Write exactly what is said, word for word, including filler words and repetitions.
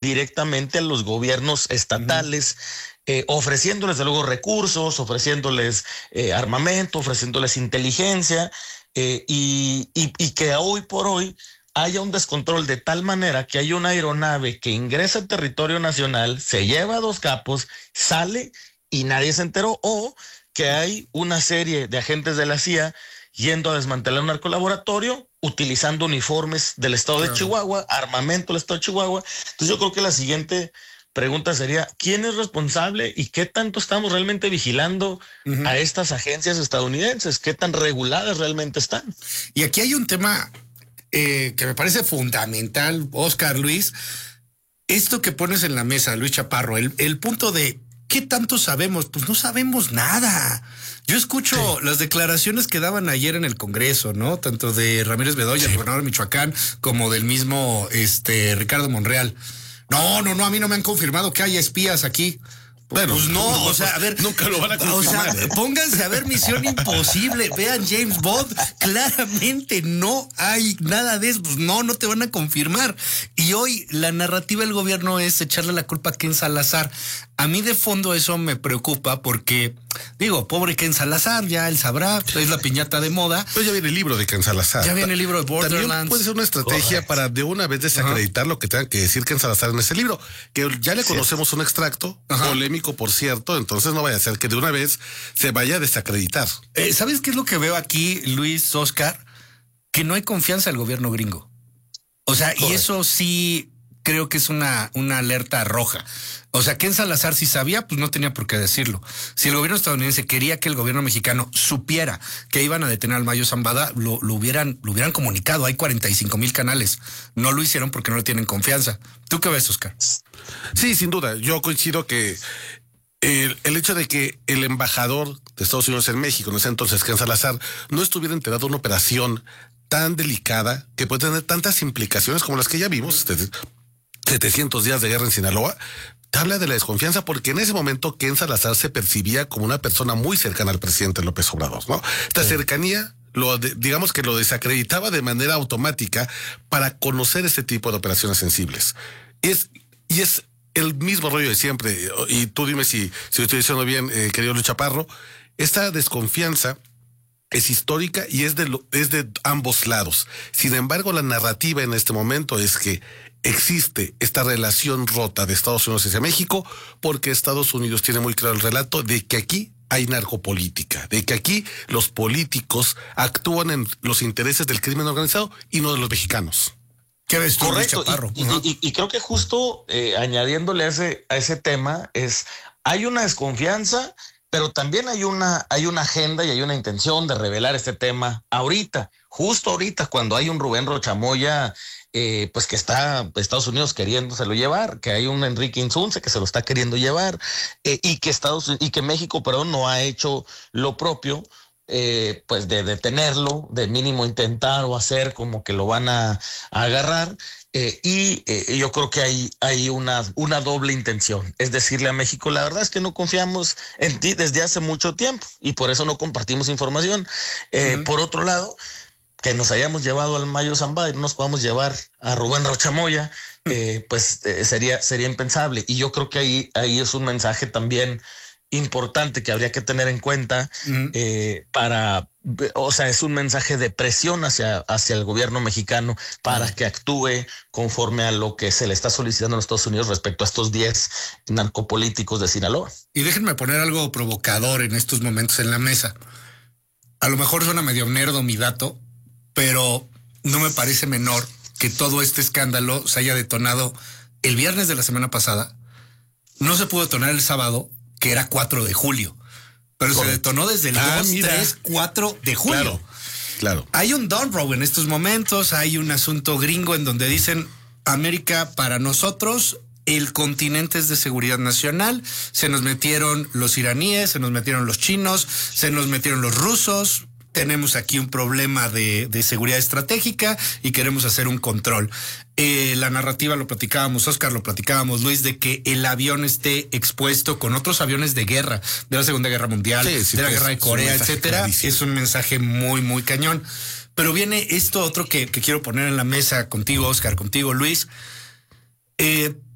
directamente a los gobiernos estatales, uh-huh. eh, ofreciéndoles de luego recursos, ofreciéndoles eh, armamento, ofreciéndoles inteligencia, eh, y, y, y que hoy por hoy haya un descontrol de tal manera que hay una aeronave que ingresa al territorio nacional, se lleva a dos capos, sale y nadie se enteró, o que hay una serie de agentes de la C I A yendo a desmantelar un narcolaboratorio, utilizando uniformes del estado claro. de Chihuahua, armamento del estado de Chihuahua. Entonces yo creo que la siguiente pregunta sería, ¿quién es responsable y qué tanto estamos realmente vigilando uh-huh. a estas agencias estadounidenses? ¿Qué tan reguladas realmente están? Y aquí hay un tema eh, que me parece fundamental, Oscar, Luis, esto que pones en la mesa, Luis Chaparro, el, el punto de ¿qué tanto sabemos? Pues no sabemos nada. Yo escucho sí. las declaraciones que daban ayer en el Congreso, ¿no? Tanto de Ramírez Bedoya, sí. el gobernador de Michoacán, como del mismo este Ricardo Monreal. No, no, no, a mí no me han confirmado que haya espías aquí. Bueno, pues no, no, o sea, a ver, nunca lo van a confirmar. O sea, pónganse a ver Misión Imposible, vean James Bond, claramente no hay nada de eso, pues no, no te van a confirmar. Y hoy la narrativa del gobierno es echarle la culpa a Ken Salazar. A mí de fondo eso me preocupa porque, digo, pobre Ken Salazar, ya él sabrá, es la piñata de moda. Pues ya viene el libro de Ken Salazar. Ya viene el libro de Borderlands. También puede ser una estrategia Correct. para de una vez desacreditar uh-huh. lo que tenga que decir Ken Salazar en ese libro, que ya le conocemos sí. un extracto uh-huh. polémico, por cierto, entonces no vaya a ser que de una vez se vaya a desacreditar. Eh, ¿Sabes qué es lo que veo aquí, Luis, Oscar? Que no hay confianza en el gobierno gringo. O sea, Correct. y eso sí creo que es una, una alerta roja. O sea, Ken Salazar si sabía, pues no tenía por qué decirlo. Si el gobierno estadounidense quería que el gobierno mexicano supiera que iban a detener al Mayo Zambada, lo, lo, hubieran, lo hubieran comunicado. Hay cuarenta y cinco mil canales. No lo hicieron porque no le tienen confianza. ¿Tú qué ves, Oscar? Sí, sin duda. Yo coincido que el, el hecho de que el embajador de Estados Unidos en México, en ese entonces Ken Salazar, no estuviera enterado de una operación tan delicada que puede tener tantas implicaciones como las que ya vimos, desde setecientos días de guerra en Sinaloa, habla de la desconfianza, porque en ese momento Ken Salazar se percibía como una persona muy cercana al presidente López Obrador, ¿no? Esta sí. cercanía, lo de, digamos que lo desacreditaba de manera automática para conocer este tipo de operaciones sensibles. Y es, y es el mismo rollo de siempre, y tú dime si, si lo estoy diciendo bien, eh, querido Luis Chaparro, esta desconfianza es histórica y es de, lo, es de ambos lados. Sin embargo, la narrativa en este momento es que existe esta relación rota de Estados Unidos hacia México porque Estados Unidos tiene muy claro el relato de que aquí hay narcopolítica, de que aquí los políticos actúan en los intereses del crimen organizado y no de los mexicanos. ¿Qué ves tú, Correcto, y, y, y, y creo que justo eh, añadiéndole a ese, a ese tema es, hay una desconfianza, pero también hay una, hay una agenda y hay una intención de revelar este tema ahorita, justo ahorita, cuando hay un Rubén Rochamoya Eh, pues que está Estados Unidos queriéndoselo llevar, que hay un Enrique Insunce que se lo está queriendo llevar, eh, y que Estados y que México, perdón, no ha hecho lo propio, eh, pues de detenerlo, de mínimo intentar o hacer como que lo van a, a agarrar, eh, y eh, yo creo que hay, hay una, una doble intención, es decirle a México, la verdad es que no confiamos en ti desde hace mucho tiempo y por eso no compartimos información. Eh, uh-huh. Por otro lado, que nos hayamos llevado al Mayo Zambada y no nos podamos llevar a Rubén Rochamoya, eh, pues eh, sería, sería impensable. Y yo creo que ahí, ahí es un mensaje también importante que habría que tener en cuenta, uh-huh. eh, para, o sea, es un mensaje de presión hacia, hacia el gobierno mexicano para uh-huh. que actúe conforme a lo que se le está solicitando a los Estados Unidos respecto a estos diez narcopolíticos de Sinaloa. Y déjenme poner algo provocador en estos momentos en la mesa. A lo mejor suena medio nerdo mi dato, pero no me parece menor que todo este escándalo se haya detonado el viernes de la semana pasada. No se pudo detonar el sábado, que era cuatro de julio, pero Correcto. se detonó desde el ah, dos, tres, cuatro de julio. Claro, claro. Hay un Don Row en estos momentos, hay un asunto gringo en donde dicen América para nosotros, el continente es de seguridad nacional, se nos metieron los iraníes, se nos metieron los chinos, se nos metieron los rusos. Tenemos aquí un problema de, de seguridad estratégica y queremos hacer un control. Eh, la narrativa lo platicábamos, Oscar, lo platicábamos, Luis, de que el avión esté expuesto con otros aviones de guerra, de la Segunda Guerra Mundial, sí, sí, de la pues, Guerra de Corea, etcétera. Es un mensaje muy, muy cañón. Pero viene esto otro que, que quiero poner en la mesa contigo, Oscar, contigo, Luis. Eh,